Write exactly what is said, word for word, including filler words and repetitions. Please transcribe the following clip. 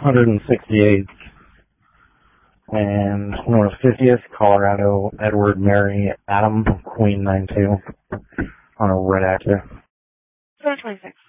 one sixty-eighth and North fiftieth, Colorado, Edward, Mary, Adam, Queen nine two on a red actor. four twenty-six.